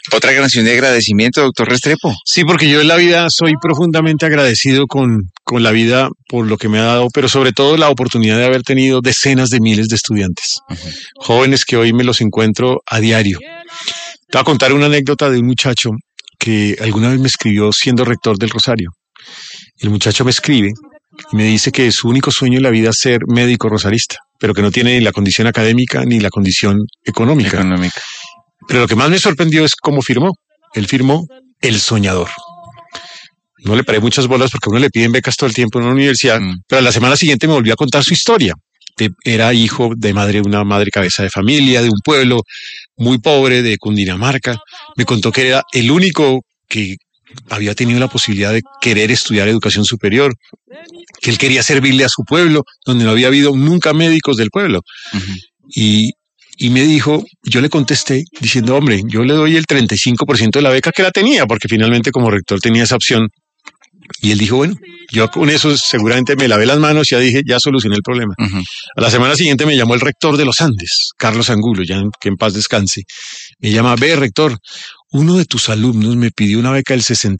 Otra canción de agradecimiento, doctor Restrepo. Sí, porque yo en la vida soy profundamente agradecido con la vida por lo que me ha dado, pero sobre todo la oportunidad de haber tenido decenas de miles de estudiantes, jóvenes que hoy me los encuentro a diario. Te voy a contar una anécdota de un muchacho que alguna vez me escribió siendo rector del Rosario. El muchacho me escribe y me dice que su único sueño en la vida es ser médico rosarista, pero que no tiene ni la condición académica ni la condición económica. Pero lo que más me sorprendió es cómo firmó. Él firmó El Soñador. No le paré muchas bolas porque a uno le piden becas todo el tiempo en una universidad, pero a la semana siguiente me volvió a contar su historia. Era hijo de una madre cabeza de familia, de un pueblo muy pobre de Cundinamarca. Me contó que era el único que había tenido la posibilidad de querer estudiar educación superior, que él quería servirle a su pueblo, donde no había habido nunca médicos del pueblo. Y me dijo, yo le contesté diciendo, hombre, yo le doy el 35% de la beca que la tenía, porque finalmente como rector tenía esa opción. Y él dijo, bueno, yo con eso seguramente me lavé las manos y ya dije, ya solucioné el problema. A la semana siguiente me llamó el rector de los Andes, Carlos Angulo, que en paz descanse. Me llama, ve, rector, uno de tus alumnos me pidió una beca del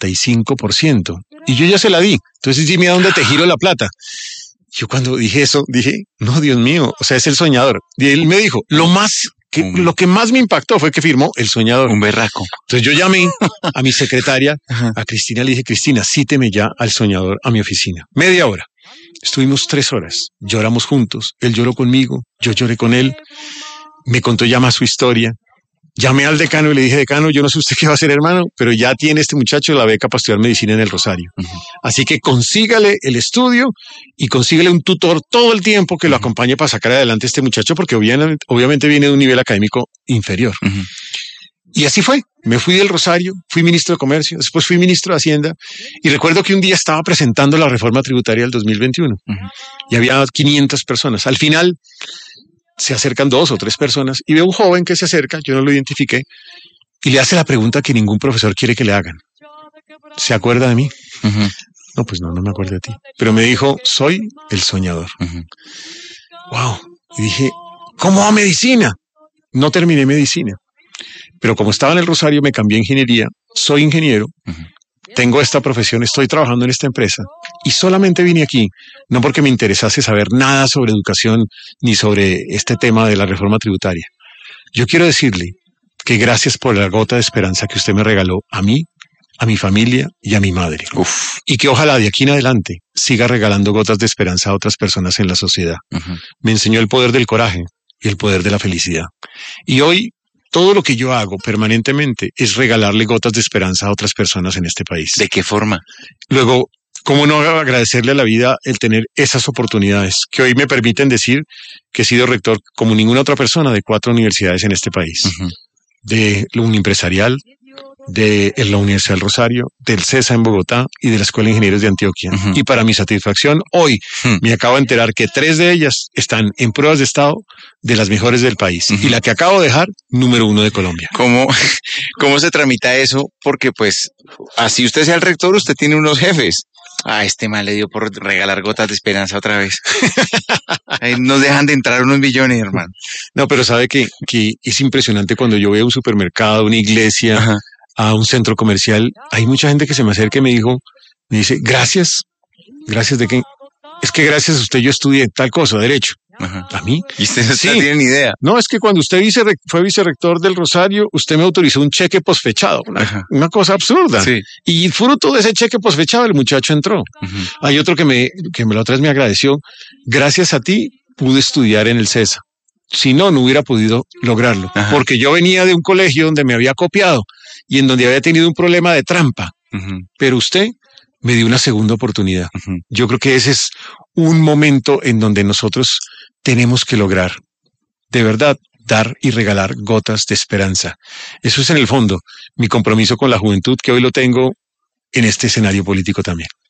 65% y yo ya se la di. Entonces dime a dónde te giro la plata. Yo cuando dije eso, dije, no, Dios mío, o sea, es El Soñador. Y él me dijo, lo que más me impactó fue que firmó El Soñador. Un berraco. Entonces yo llamé a mi secretaria, a Cristina, le dije, Cristina, cíteme ya al Soñador a mi oficina. Media hora. Estuvimos 3 horas. Lloramos juntos. Él lloró conmigo, yo lloré con él. Me contó ya más su historia. Llamé al decano y le dije, decano, yo no sé usted qué va a hacer, hermano, pero ya tiene este muchacho la beca para estudiar medicina en el Rosario. Así que consígale el estudio y consígale un tutor todo el tiempo que lo acompañe para sacar adelante a este muchacho, porque obviamente viene de un nivel académico inferior. Y así fue. Me fui del Rosario, fui ministro de Comercio, después fui ministro de Hacienda, y recuerdo que un día estaba presentando la reforma tributaria del 2021 y había 500 personas. Al final se acercan 2 o 3 personas y veo un joven que se acerca, yo no lo identifiqué, y le hace la pregunta que ningún profesor quiere que le hagan. ¿Se acuerda de mí? No, pues no me acuerdo de ti. Pero me dijo, soy El Soñador. Wow. Y dije, ¿cómo va medicina? No terminé medicina. Pero como estaba en el Rosario, me cambié a ingeniería. Soy ingeniero. Tengo esta profesión, estoy trabajando en esta empresa y solamente vine aquí, no porque me interesase saber nada sobre educación ni sobre este tema de la reforma tributaria. Yo quiero decirle que gracias por la gota de esperanza que usted me regaló a mí, a mi familia y a mi madre. Y que ojalá de aquí en adelante siga regalando gotas de esperanza a otras personas en la sociedad. Me enseñó el poder del coraje y el poder de la felicidad. Y hoy todo lo que yo hago permanentemente es regalarle gotas de esperanza a otras personas en este país. ¿De qué forma? Luego, ¿cómo no agradecerle a la vida el tener esas oportunidades que hoy me permiten decir que he sido rector como ninguna otra persona de 4 universidades en este país? De la Unimpresarial, de la Universidad del Rosario, del CESA en Bogotá y de la Escuela de Ingenieros de Antioquia. Y para mi satisfacción, hoy me acabo de enterar que 3 de ellas están en pruebas de estado de las mejores del país. Y la que acabo de dejar, número 1 de Colombia. ¿Cómo se tramita eso? Porque pues, así usted sea el rector, usted tiene unos jefes. Este man le dio por regalar gotas de esperanza otra vez. Ahí nos dejan de entrar unos millones, hermano. No, pero sabe que es impresionante cuando yo veo un supermercado, una iglesia, a un centro comercial. Hay mucha gente que se me acerca y me dice, gracias de qué. Es que gracias a usted yo estudié tal cosa, derecho. ¿A mí? Y usted no tiene ni idea. No, es que cuando usted fue vicerrector del Rosario, usted me autorizó un cheque posfechado, una cosa absurda. Sí. Y fruto de ese cheque posfechado, el muchacho entró. Hay otro que la otra vez me agradeció. Gracias a ti pude estudiar en el CESA. Si no, no hubiera podido lograrlo. Porque yo venía de un colegio donde me había copiado y en donde había tenido un problema de trampa. Pero usted me dio una segunda oportunidad. Yo creo que ese es un momento en donde nosotros tenemos que lograr, de verdad, dar y regalar gotas de esperanza. Eso es en el fondo mi compromiso con la juventud, que hoy lo tengo en este escenario político también.